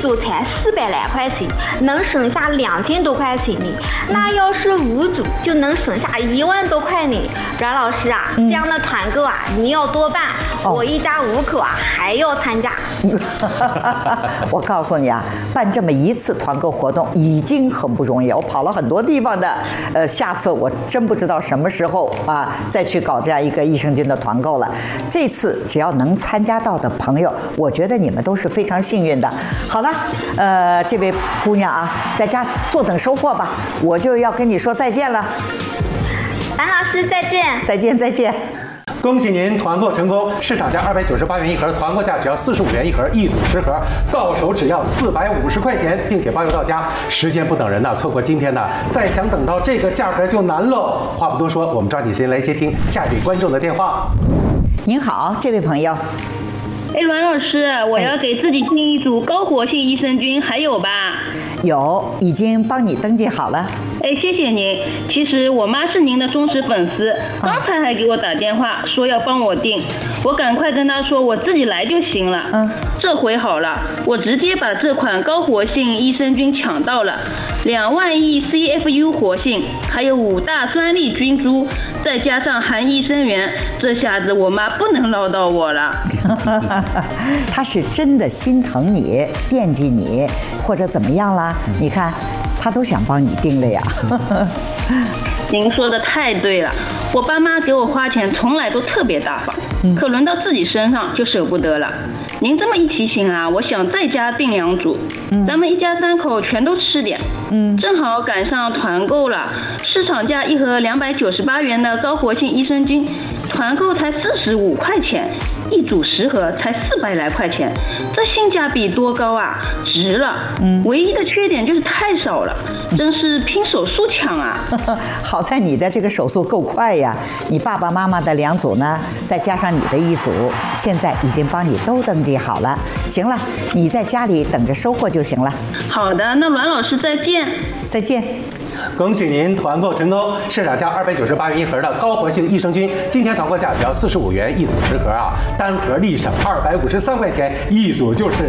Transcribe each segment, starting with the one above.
组才400来块钱，能省下2000多块钱呢。那要是5组就能省下1万多块呢。阮老师啊，这样的团购啊，你要多办，我一家5口啊还要参加。 我告诉你啊，办这么一次团购活动已经很不容易，我跑了很多地方的。下次我真不知道什么时候啊再去搞这样一个益生菌的团购了。这次只要能参加到的朋友，我觉得你们都是非常幸运的。好了，这位姑娘啊，在家坐等收货吧，我就要跟你说再见了。 蓝老师再见。 再见再见。 恭喜您团购成功，市场价298元一盒，团购价只要45元一盒，一组10盒，到手只要450块钱，并且包邮到家。时间不等人呐，错过今天呢，再想等到这个价格就难喽。话不多说，我们抓紧时间来接听下一位观众的电话。 您好，这位朋友。 阮老师，我要给自己订一组高活性益生菌，还有吧？ 有，已经帮你登记好了。 谢谢您。其实我妈是您的忠实粉丝，刚才还给我打电话说要帮我订，我赶快跟她说我自己来就行了。这回好了，我直接把这款高活性益生菌抢到了，2万亿 CFU 活性，还有5大专利菌株，再加上含益生元，这下子我妈不能唠叨我了。 她是真的心疼你，惦记你，或者怎么样啦？你看，她都想帮你订了呀。 您说的太对了，我爸妈给我花钱从来都特别大方，可轮到自己身上就舍不得了。您这么一提醒啊，我想再加订2组，咱们一家3口全都吃点。正好赶上团购了，市场价一盒298元的高活性益生菌，团购才45块钱，一组10盒才400来块钱，这性价比多高啊，值了。唯一的缺点就是太少了，真是拼手速抢啊。 好在你的这个手速够快呀，你爸爸妈妈的2组呢，再加上你的1组，现在已经帮你都登记好了。行了，你在家里等着收货就行了。 好的，那阮老师再见。 再见。 恭喜您团购成功，市场价298元一盒的高活性益生菌，今天团购价只要45元，一组10盒啊，单盒立省253块钱，一组就是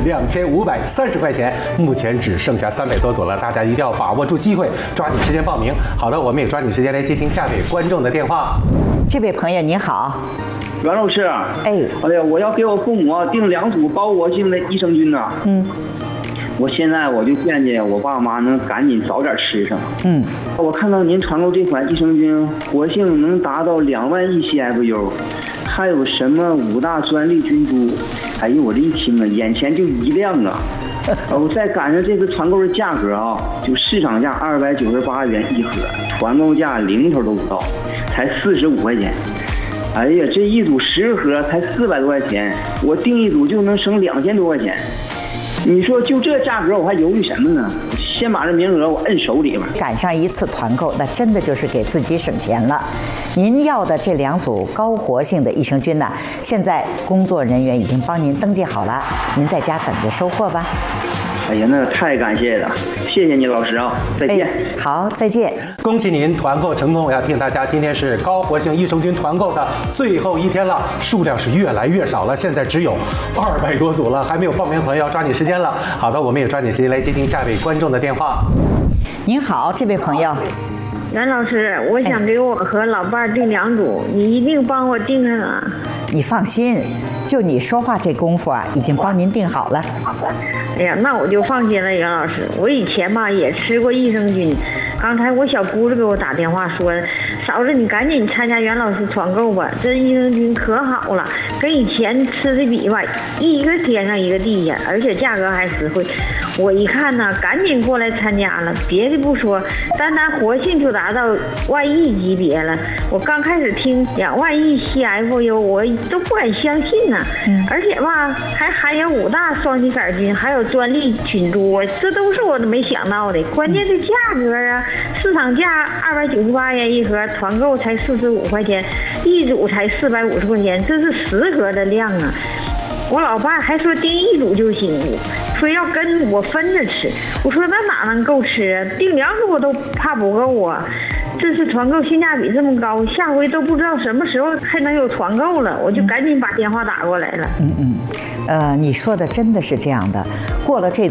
2530块钱。目前只剩下300多组了，大家一定要把握住机会，抓紧时间报名。好的，我们也抓紧时间来接听下位观众的电话。 这位朋友你好。 阮老师，哎呀，我要给我父母订2组高活性的益生菌呢。我现在我就惦记我爸妈能赶紧早点吃上。我看到您团购这款益生菌活性能达到2万亿 CFU， 还有什么5大专利菌株，哎呦，我这一听啊，眼前就一亮啊！我再赶上这次团购的价格啊，就市场价298元一盒，团购价零头都不到，才45块钱。哎呀，这一组10盒才400多块钱，我订1组就能省2000多块钱。你说就这价格我还犹豫什么呢？先把这名额我摁手里边。 赶上一次团购，那真的就是给自己省钱了。您要的这2组高活性的益生菌呢，现在工作人员已经帮您登记好了，您在家等着收货吧。 哎呀，那太感谢了，谢谢你老师啊，再见。 好，再见。 恭喜您团购成功！我要提醒大家，今天是高活性益生菌团购的最后一天了，数量是越来越少了，现在只有200多组了，还没有报名的朋友要抓紧时间了。好的，我们也抓紧时间来接听下位观众的电话。 您好，这位朋友。 阮老师，我想给我和老伴订2组，你一定帮我订上啊！ 你放心，就你说话这功夫啊，已经帮您订好了。 哎呀，那我就放心了，袁老师。我以前吧也吃过益生菌，刚才我小姑子给我打电话说，嫂子你赶紧参加袁老师团购吧，这益生菌可好了，跟以前吃的比吧，一个天上一个地下，而且价格还实惠。我一看呢，赶紧过来参加了。别的不说，单活性就达到万亿级别了。我刚开始听2万亿 CFU， 我都不敢相信呢。而且吧，还含有5大双歧杆菌，还有专利菌株，这都是我都没想到的。关键是价格啊，市场价298元一盒，团购才45块钱，一组才450块钱，这是10盒的量啊！我老爸还说订1组就行，说要跟我分着吃。我说那哪能够吃啊？订2组我都怕不够啊！这次团购性价比这么高，下回都不知道什么时候还能有团购了，我就赶紧把电话打过来了。 你说的真的是这样的，过了这